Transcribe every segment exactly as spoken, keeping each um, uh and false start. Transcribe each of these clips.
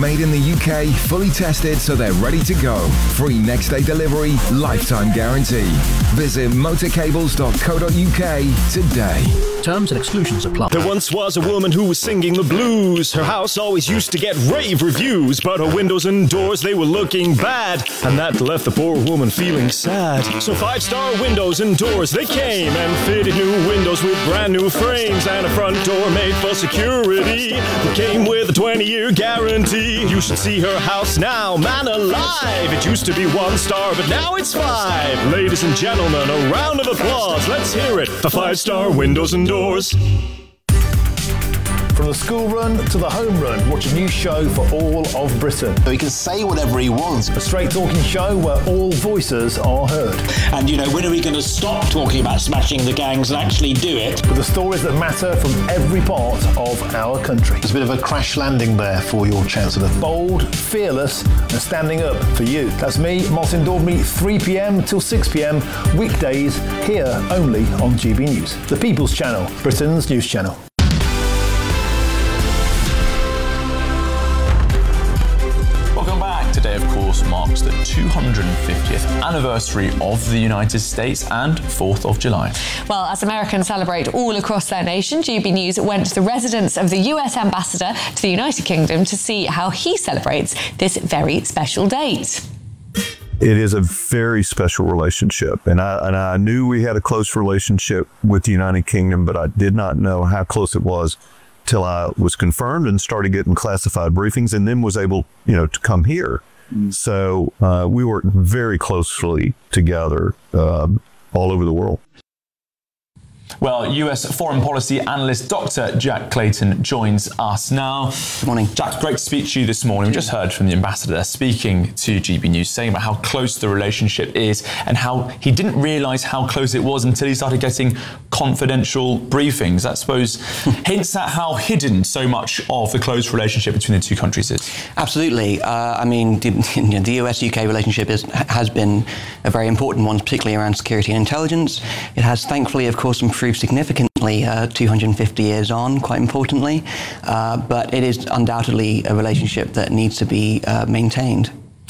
Made in the U K, fully tested so they're ready to go. Free next day delivery, lifetime guarantee. Visit motorcables dot co dot U K today. Terms and exclusions apply. There once was a woman who was singing the blues. Her house always used to get rave reviews, but her windows and doors, they were looking bad, and that left the poor woman feeling sad. So Five Star Windows and Doors, they came and fitted new windows with brand new frames and a front door made for security. It came with a twenty-year guarantee. You should see her house now, man alive. It used to be one star, but now it's five. Ladies and gentlemen, a round of applause. Let's hear it for Five Star Windows and Doors. From the school run to the home run, watch a new show for all of Britain. He can say whatever he wants. A straight talking show where all voices are heard. And, you know, when are we going to stop talking about smashing the gangs and actually do it? With the stories that matter from every part of our country. It's a bit of a crash landing there for your Chancellor. Bold, fearless and standing up for you. That's me, Martin Daubney, three p.m. till six p.m. weekdays here only on G B News. The People's Channel, Britain's news channel. Today, of course, marks the two hundred fiftieth anniversary of the United States and fourth of July. Well, as Americans celebrate all across their nation, G B News went to the residence of the U S ambassador to the United Kingdom to see how he celebrates this very special date. It is a very special relationship, and I, and I knew we had a close relationship with the United Kingdom, but I did not know how close it was till I was confirmed and started getting classified briefings, and then was able, you know, to come here. Mm. So uh, we work very closely together um, all over the world. Well, U S foreign policy analyst Doctor Jack Clayton joins us now. Good morning. Jack, great to speak to you this morning. We just heard from the ambassador speaking to G B News, saying about how close the relationship is and how he didn't realise how close it was until he started getting confidential briefings. That, I suppose, hints at how hidden so much of the close relationship between the two countries is. Absolutely. Uh, I mean, the, you know, the U S U K relationship is, has been a very important one, particularly around security and intelligence. It has, thankfully, of course, improved significantly uh, two hundred fifty years on, quite importantly, uh, but it is undoubtedly a relationship that needs to be uh, maintained.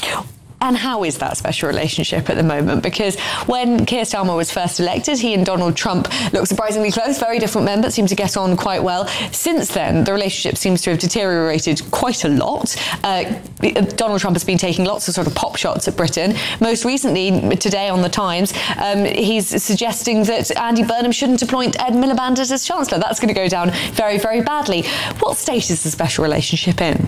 And how is that special relationship at the moment? Because when Keir Starmer was first elected, he and Donald Trump looked surprisingly close, very different men, but seemed to get on quite well. Since then, the relationship seems to have deteriorated quite a lot. Uh, Donald Trump has been taking lots of sort of pop shots at Britain. Most recently, today on The Times, um, he's suggesting that Andy Burnham shouldn't appoint Ed Miliband as his Chancellor. That's going to go down very, very badly. What state is the special relationship in?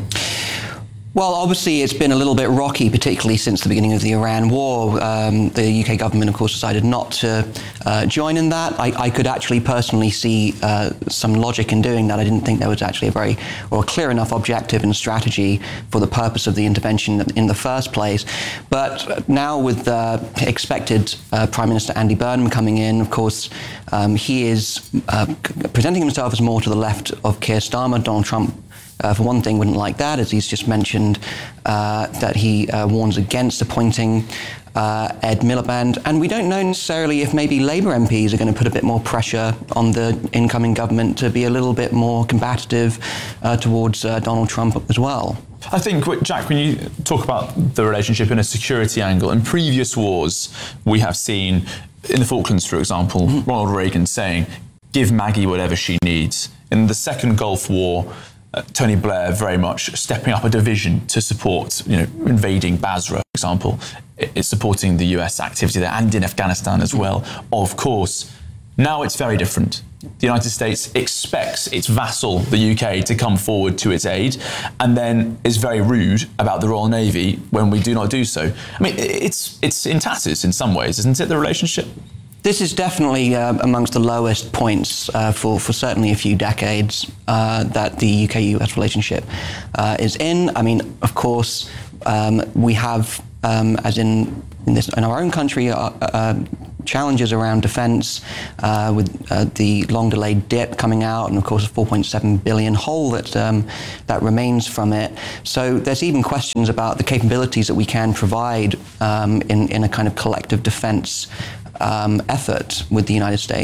Well, obviously, it's been a little bit rocky, particularly since the beginning of the Iran war. Um, the U K government, of course, decided not to uh, join in that. I, I could actually personally see uh, some logic in doing that. I didn't think there was actually a very or a clear enough objective and strategy for the purpose of the intervention in the first place. But now with uh, expected uh, Prime Minister Andy Burnham coming in, of course, um, he is uh, presenting himself as more to the left of Keir Starmer. Donald Trump, Uh, for one thing, wouldn't like that, as he's just mentioned uh, that he uh, warns against appointing uh, Ed Miliband. And we don't know necessarily if maybe Labour M Ps are going to put a bit more pressure on the incoming government to be a little bit more combative uh, towards uh, Donald Trump as well. I think, Jack, when you talk about the relationship in a security angle, in previous wars, we have seen, in the Falklands, for example, mm-hmm. Ronald Reagan saying, give Maggie whatever she needs. In the second Gulf War, Uh, Tony Blair very much stepping up a division to support, you know, invading Basra, for example. It's supporting the U S activity there and in Afghanistan as well, of course. Now it's very different. The United States expects its vassal, the U K, to come forward to its aid, and then is very rude about the Royal Navy when we do not do so. I mean, it's it's in tatters in some ways, isn't it, the relationship? This is definitely uh, amongst the lowest points uh, for, for certainly a few decades uh, that the U K U S relationship uh, is in. I mean, of course, um, we have, um, as in in, this, in our own country, uh, uh, challenges around defence uh, with uh, the long-delayed dip coming out, and of course a four point seven billion hole that um, that remains from it. So there's even questions about the capabilities that we can provide um, in in a kind of collective defence Um, effort with the United States.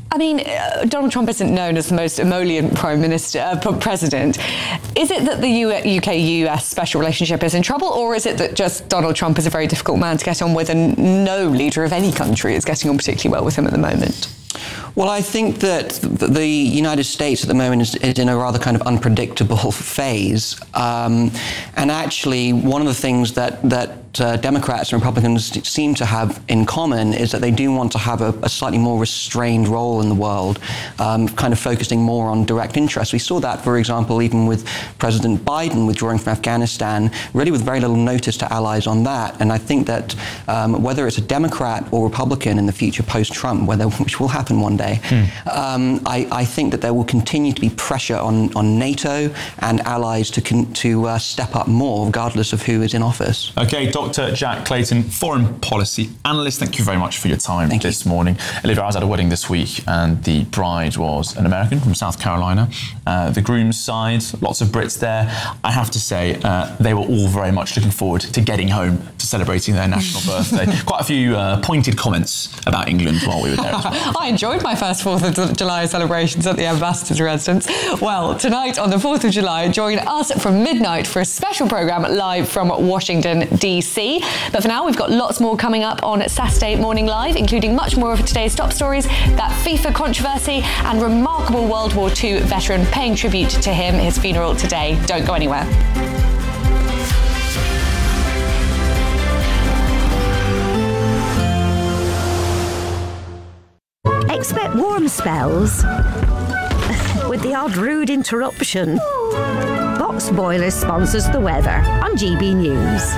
I mean, uh, Donald Trump isn't known as the most emollient prime minister, uh, president. Is it that the U K U S special relationship is in trouble, or is it that just Donald Trump is a very difficult man to get on with and no leader of any country is getting on particularly well with him at the moment? Well, I think that the United States at the moment is in a rather kind of unpredictable phase. Um, and actually, one of the things that, that uh, Democrats and Republicans seem to have in common is that they do want to have a, a slightly more restrained role in the world, um, kind of focusing more on direct interests. We saw that, for example, even with President Biden withdrawing from Afghanistan, really with very little notice to allies on that. And I think that um, whether it's a Democrat or Republican in the future post-Trump, whether, which will happen one day, Mm. Um, I, I think that there will continue to be pressure on, on NATO and allies to con- to uh, step up more, regardless of who is in office. Okay, Doctor Jack Clayton, foreign policy analyst, thank you very much for your time thank this you. morning. Olivia, I was at a wedding this week, and the bride was an American from South Carolina. Uh, the groom's side, lots of Brits there. I have to say, uh, they were all very much looking forward to getting home to celebrating their national birthday. Quite a few uh, pointed comments about England while we were there as well. I enjoyed my first fourth of July celebrations at the Ambassador's residence. Well, tonight on the fourth of July, join us from midnight for a special programme live from Washington, D C. But for now, we've got lots more coming up on Saturday Morning Live, including much more of today's top stories, that FIFA controversy and remarkable World War Two veteran paying tribute to him, his funeral today. Don't go anywhere. Expect warm spells with the odd rude interruption. Box Boilers sponsors the weather on G B News.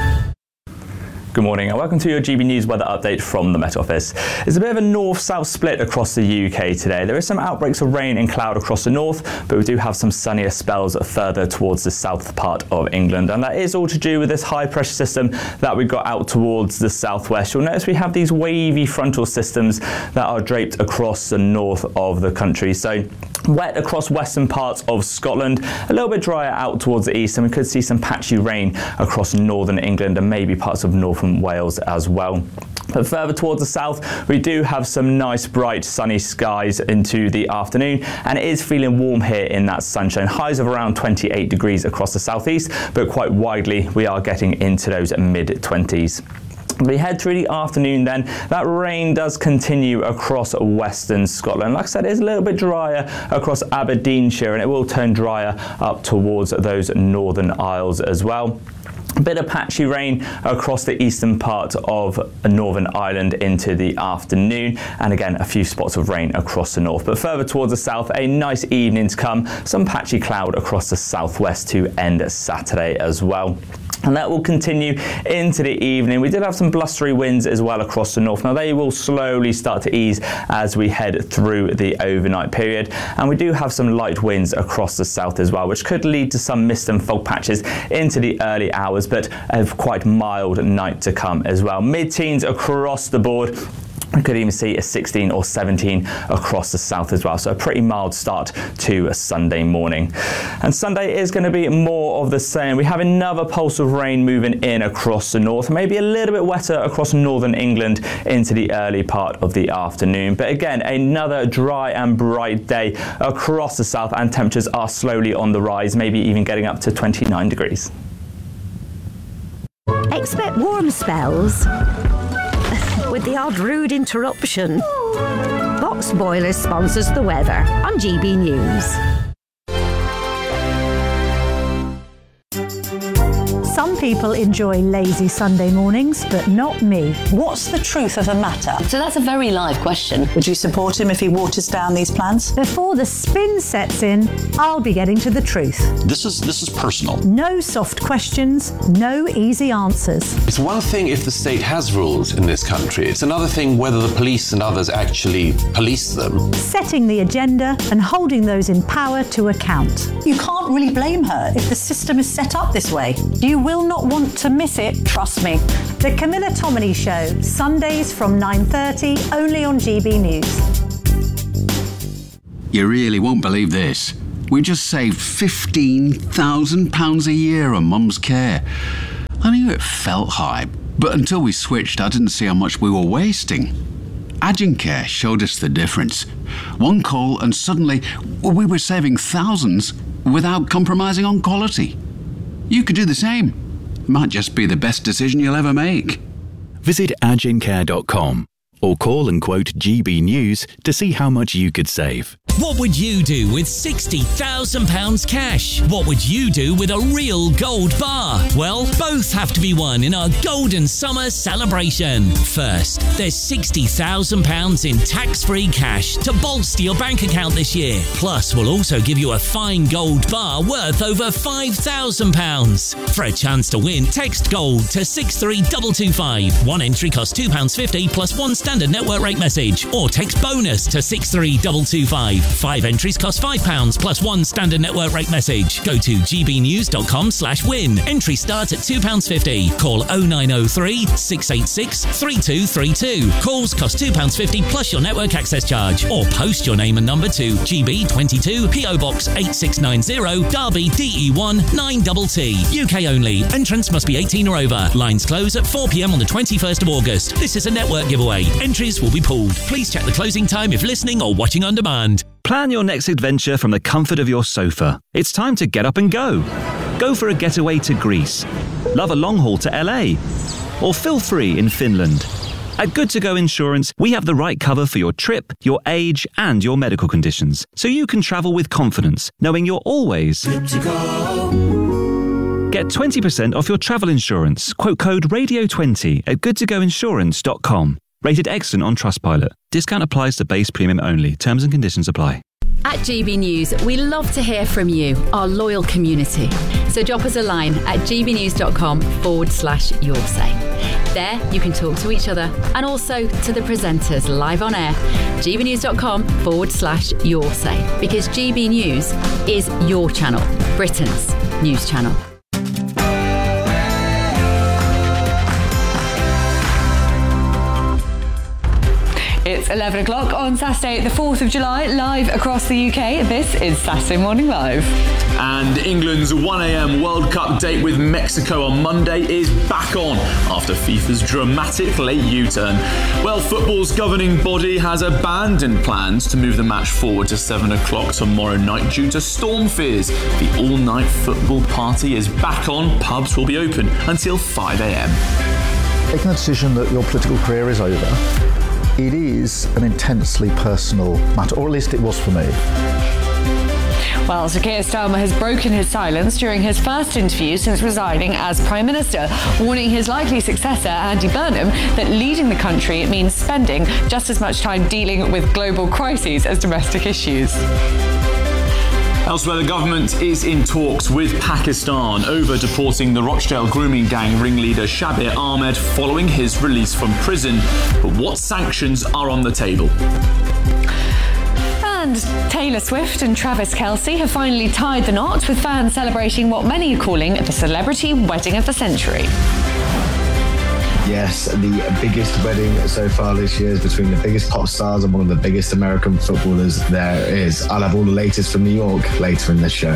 Good morning and welcome to your G B News weather update from the Met Office. There's a bit of a north-south split across the U K today. There is some outbreaks of rain and cloud across the north, but we do have some sunnier spells further towards the south part of England. And that is all to do with this high pressure system that we got out towards the southwest. You'll notice we have these wavy frontal systems that are draped across the north of the country. So wet across western parts of Scotland, a little bit drier out towards the east, and we could see some patchy rain across northern England and maybe parts of northern Wales as well. But further towards the south, we do have some nice bright sunny skies into the afternoon, and it is feeling warm here in that sunshine. Highs of around twenty-eight degrees across the southeast, but quite widely we are getting into those mid twenties. We head through the afternoon then, that rain does continue across western Scotland. Like I said, it is a little bit drier across Aberdeenshire, and it will turn drier up towards those northern Isles as well. A bit of patchy rain across the eastern part of Northern Ireland into the afternoon, and again a few spots of rain across the north. But further towards the south, a nice evening to come, some patchy cloud across the southwest to end Saturday as well. And that will continue into the evening. We did have some blustery winds as well across the north. Now they will slowly start to ease as we head through the overnight period. And we do have some light winds across the south as well, which could lead to some mist and fog patches into the early hours, but a quite mild night to come as well. Mid-teens across the board. We could even see a sixteen or seventeen across the south as well. So a pretty mild start to a Sunday morning. And Sunday is going to be more of the same. We have another pulse of rain moving in across the north, maybe a little bit wetter across northern England into the early part of the afternoon. But again, another dry and bright day across the south, and temperatures are slowly on the rise, maybe even getting up to twenty-nine degrees. Expect warm spells with the odd rude interruption. Box Boilers sponsors the weather on G B News. Some people enjoy lazy Sunday mornings, but not me. What's the truth of the matter? So that's a very live question. Would you support him if he waters down these plans? Before the spin sets in, I'll be getting to the truth. This is this is personal. No soft questions, no easy answers. It's one thing if the state has rules in this country. It's another thing whether the police and others actually police them. Setting the agenda and holding those in power to account. You can't really blame her if the system is set up this way. You will not want to miss it, trust me. The Camilla Tominey Show, Sundays from nine thirty, only on G B News. You really won't believe this. We just saved fifteen thousand pounds a year on Mum's care. I knew it felt high, but until we switched, I didn't see how much we were wasting. Agincare showed us the difference. One call and suddenly we were saving thousands without compromising on quality. You could do the same. Might just be the best decision you'll ever make. Visit agincare dot com or call and quote G B News to see how much you could save. What would you do with sixty thousand pounds cash? What would you do with a real gold bar? Well, both have to be won in our Golden Summer celebration. First, there's sixty thousand pounds in tax-free cash to bolster your bank account this year. Plus, we'll also give you a fine gold bar worth over five thousand pounds. For a chance to win, text GOLD to six three two two five. One entry costs two pounds fifty plus one standard network rate message. Or text BONUS to six three two two five. Five entries cost five pounds plus one standard network rate message. Go to gbnews.com slash win. Entry starts at two pounds fifty. Call oh nine oh three, six eight six, three two three two. Calls cost two pounds fifty plus your network access charge. Or post your name and number to G B twenty-two, P O Box eight six nine zero, Derby D E one nine T T. U K only. Entrance must be eighteen or over. Lines close at four p.m. on the twenty-first of August. This is a network giveaway. Entries will be pulled. Please check the closing time if listening or watching on demand. Plan your next adventure from the comfort of your sofa. It's time to get up and go. Go for a getaway to Greece. Love a long haul to L A. Or feel free in Finland. At Good To Go Insurance, we have the right cover for your trip, your age, and your medical conditions, so you can travel with confidence, knowing you're always good to go. Get twenty percent off your travel insurance. Quote code radio twenty at good to go insurance dot com. Rated excellent on Trustpilot. Discount applies to base premium only. Terms and conditions apply. At G B News, we love to hear from you, our loyal community. So drop us a line at gbnews.com forward slash your say. There, you can talk to each other and also to the presenters live on air. gbnews.com forward slash your say. Because G B News is your channel, Britain's news channel. It's eleven o'clock on Saturday, the fourth of July, live across the U K. This is Saturday Morning Live. And England's one a.m. World Cup date with Mexico on Monday is back on after FIFA's dramatic late U-turn. Well, football's governing body has abandoned plans to move the match forward to seven o'clock tomorrow night due to storm fears. The all-night football party is back on. Pubs will be open until five a.m. Making a decision that your political career is over, it is an intensely personal matter, or at least it was for me. Well, Sir Keir Starmer has broken his silence during his first interview since resigning as Prime Minister, warning his likely successor, Andy Burnham, that leading the country means spending just as much time dealing with global crises as domestic issues. Elsewhere, the government is in talks with Pakistan over deporting the Rochdale grooming gang ringleader Shabir Ahmed following his release from prison. But what sanctions are on the table? And Taylor Swift and Travis Kelce have finally tied the knot, with fans celebrating what many are calling the celebrity wedding of the century. Yes, the biggest wedding so far this year is between the biggest pop stars and one of the biggest American footballers there is. I'll have all the latest from New York later in the show.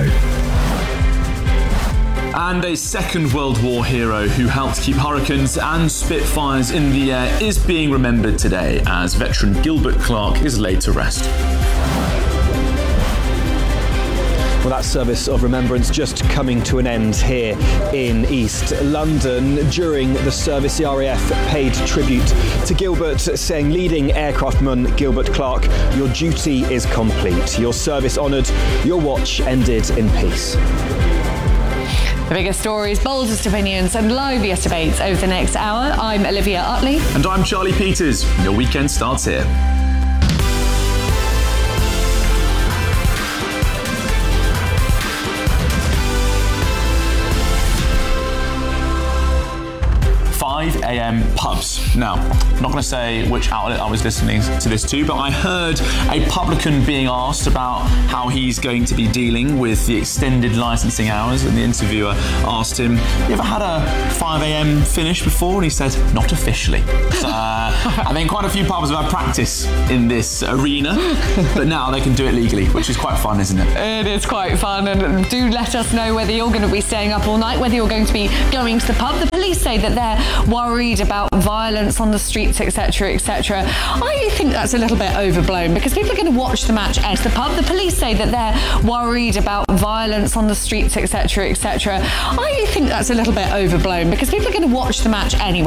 And a Second World War hero who helped keep Hurricanes and Spitfires in the air is being remembered today as veteran Gilbert Clarke is laid to rest. Well, that service of remembrance just coming to an end here in East London. During the service, the R A F paid tribute to Gilbert, saying, "Leading aircraftman Gilbert Clarke, your duty is complete. Your service honoured, your watch ended in peace." The biggest stories, boldest opinions and liveliest debates over the next hour. I'm Olivia Utley. And I'm Charlie Peters. Your weekend starts here. five a.m. pubs. Now, I'm not going to say which outlet I was listening to this to, but I heard a publican being asked about how he's going to be dealing with the extended licensing hours, and the interviewer asked him, "You ever had a five a.m. finish before?" And he said, "Not officially." So, uh, I think quite a few pubs have had practice in this arena, but now they can do it legally, which is quite fun, isn't it? It is quite fun, and do let us know whether you're going to be staying up all night, whether you're going to be going to the pub. The police say that they're worried about violence on the streets, etc, et cetera. I think that's a little bit overblown because people are going to watch the match at the pub. The police say that they're worried about violence on the streets, etc, et cetera. I think that's a little bit overblown because people are going to watch the match anyway.